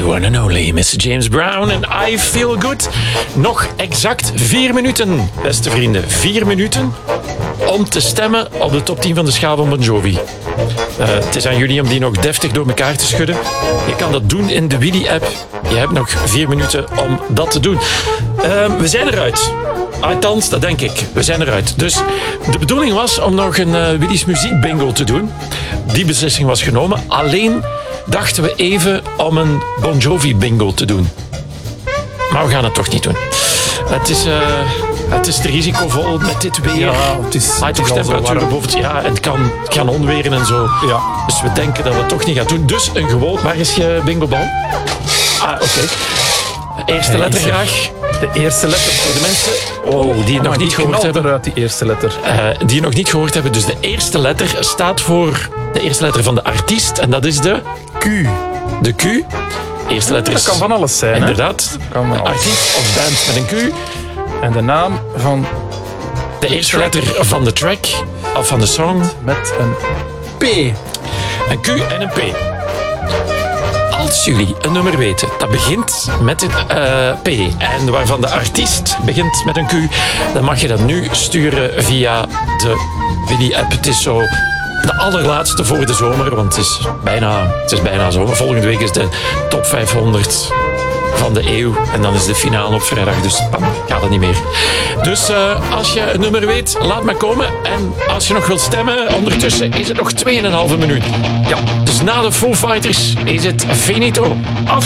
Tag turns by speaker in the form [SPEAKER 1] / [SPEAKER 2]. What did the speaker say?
[SPEAKER 1] The one and only Mr. James Brown en I Feel Good. Nog exact 4 minuten, beste vrienden. 4 minuten om te stemmen op de top 10 van de schaal van Bon Jovi. Het is aan jullie om die nog deftig door elkaar te schudden. Je kan dat doen in de Willy-app. Je hebt nog 4 minuten om dat te doen. We zijn eruit. Althans, dat denk ik. We zijn eruit. Dus de bedoeling was om nog een Willy's Muziek Bingo te doen. Die beslissing was genomen. Alleen dachten we even om een Bon Jovi Bingo te doen. Maar we gaan het toch niet doen. Het is te risicovol met dit weer.
[SPEAKER 2] Ja, het is
[SPEAKER 1] temperaturen boven het... Ja, het kan onweren en zo.
[SPEAKER 2] Ja.
[SPEAKER 1] Dus we denken dat we het toch niet gaan doen. Dus een gewoon... Waar is je bingobal? Oké. Eerste letter graag.
[SPEAKER 2] De eerste letter.
[SPEAKER 1] Voor de mensen die het nog niet gehoord hebben.
[SPEAKER 2] Eruit, die eerste letter.
[SPEAKER 1] Die het nog niet gehoord hebben. Dus de eerste letter staat voor de eerste letter van de artiest. En dat is de...
[SPEAKER 2] Q.
[SPEAKER 1] De Q. Eerste letter is...
[SPEAKER 2] Dat kan van alles zijn.
[SPEAKER 1] Inderdaad.
[SPEAKER 2] Kan van alles.
[SPEAKER 1] Artiest of band met een Q.
[SPEAKER 2] En de naam van...
[SPEAKER 1] De eerste letter van de track. Of van de song.
[SPEAKER 2] Met een P.
[SPEAKER 1] Een Q en een P. Als jullie een nummer weten dat begint met een P en waarvan de artiest begint met een Q, dan mag je dat nu sturen via de Willy-app. Het is zo de allerlaatste voor de zomer, want het is bijna zomer. Volgende week is de top 500 van de eeuw en dan is de finale op vrijdag, dus gaat het niet meer. Dus als je een nummer weet, laat maar komen. En als je nog wilt stemmen, ondertussen is het nog 2,5 minuut. Ja, dus na de Foo Fighters is het finito.